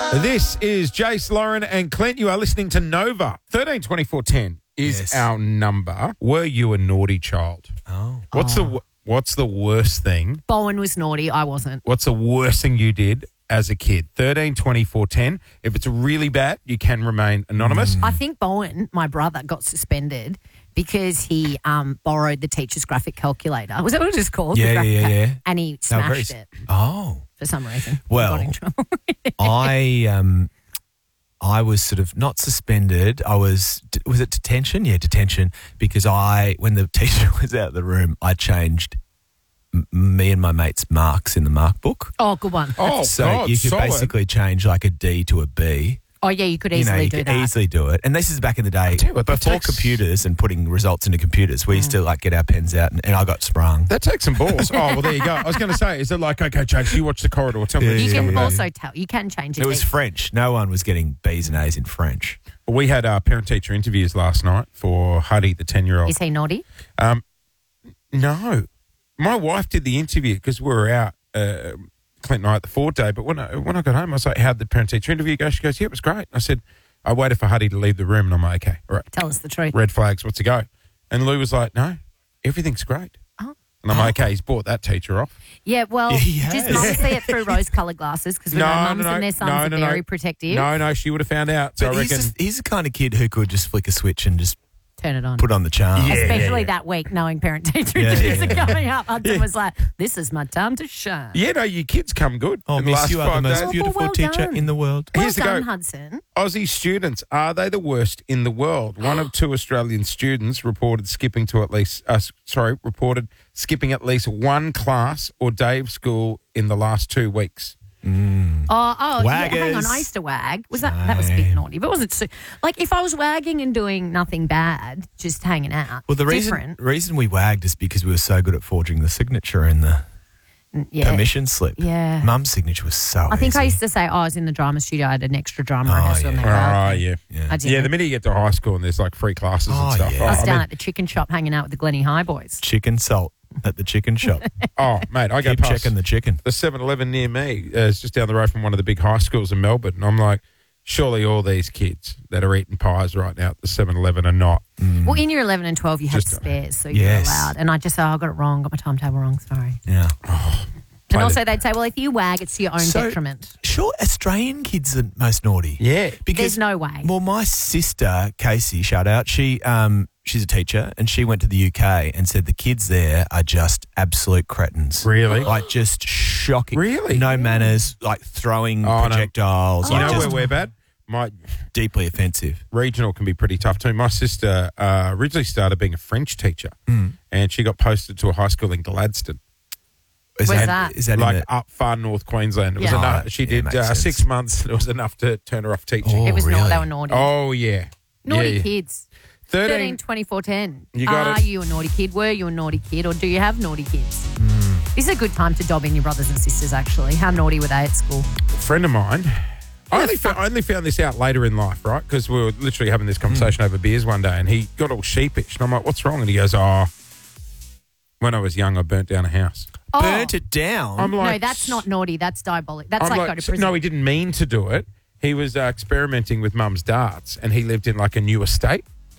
This is Jace, Lauren and Clint. You are listening to Nova. 132410 is our number. Were you a naughty child? Oh. What's the worst thing? Bowen was naughty. I wasn't. What's the worst thing you did as a kid? 132410. If it's really bad, you can remain anonymous. I think Bowen, my brother, got suspended because he borrowed the teacher's graphic calculator. Was that what it was called? Yeah. And he smashed it Oh. for some reason. Well, Got in trouble. I was sort of not suspended. Was it detention? Yeah, detention. Because when the teacher was out of the room, I changed me and my mate's marks in the mark book. Oh, good one. Oh, So God, you could solid. basically change like a D to a B. Oh, yeah, you could easily you do could that. easily do it. And this is back in the day tell you what, that before takes- computers and putting results into computers. We used to like get our pens out and I got sprung. That takes some balls. Oh, well, there you go. I was going to say, is it like, okay, Jace, you watch the corridor. Tell me. You tell me can about also tell. You can change it. It was French. No one was getting B's and A's in French. We had parent-teacher interviews last night for Huddy, the 10-year-old. Is he naughty? No. My wife did the interview because we were out, Clint and I, at the Ford Day. But when I got home, I was like, how'd the parent-teacher interview go? She goes, yeah, it was great. I said, I waited for Huddy to leave the room, and I'm like, okay, all right. Tell us the truth. Red flags, what's to go? And Lou was like, no, everything's great. Oh. And I'm like, okay, he's bought that teacher off. Yeah, well, He just has. mum see it through rose-coloured glasses because we know mums and their sons are very protective. No, she would have found out. So But I reckon. he's the kind of kid who could just flick a switch and just Turn it on. put on the charm. Especially that week, knowing parent-teacher Yeah, interviews yeah, are coming up. Hudson was like, this is my time to shine. Yeah, no, your kids come good. Oh, in the miss, last you are the 5 most days. beautiful well teacher done. in the world. Well Here's the done, go. Hudson. Aussie students, are they the worst in the world? One of 2 Australian students reported skipping at least one class or day of school in the last 2 weeks. Oh, yeah, hang on. Waggers. I used to wag. That was a bit naughty, but wasn't so, like if I was wagging and doing nothing bad, just hanging out. Well, the different. reason we wagged is because we were so good at forging the signature in the Yeah. permission slip. Yeah. Mum's signature was so I think easy. I used to say, I was in the drama studio. I had an extra drama rehearsal. And they go, Oh, okay. yeah. I did. Yeah, the minute you get to high school and there's like free classes and Oh, stuff. yeah. I was I down mean, at the chicken shop hanging out with the Glennie High boys. Chicken salt at the chicken shop. oh, mate, I go Keep past checking the chicken. the 7-Eleven near me. It's just down the road from one of the big high schools in Melbourne. And I'm like, surely all these kids that are eating pies right now at the 7-Eleven are not. Well, in year 11 and 12, you had Just- spares, so you Yes. were allowed. And I just said, I got it wrong, got my timetable wrong, sorry. Yeah. And also they'd say, well, if you wag, it's to your own So- detriment. Sure, Australian kids are most naughty. Yeah. Because There's no way. Well, my sister Casey, shout out. She's a teacher, and she went to the UK and said the kids there are just absolute cretins. Really? Like just shocking. Really? No manners, like throwing Oh, no. projectiles. You like know just where we're bad? My deeply offensive. regional can be pretty tough too. My sister originally started being a French teacher and she got posted to a high school in Gladstone. Is Where's that? Is that like in the, up far north Queensland. It was Yeah. enough. Oh, She yeah, did makes sense. 6 months and it was enough to turn her off teaching. Oh, It was really? not, they were naughty. Oh, yeah. Naughty Yeah. kids. 13. 24, 10. You got Are it. you a naughty kid? Were you a naughty kid? Or do you have naughty kids? This is a good time to dob in your brothers and sisters, actually. How naughty were they at school? A friend of mine, I only found this out later in life, right? Because we were literally having this conversation over beers one day and he got all sheepish. And I'm like, what's wrong? And he goes, when I was young, I burnt down a house. Oh, burnt it down? I'm like, no, that's not naughty. That's diabolic. That's I'm like go to prison. No, he didn't mean to do it. He was experimenting with mum's darts and he lived in like a new estate.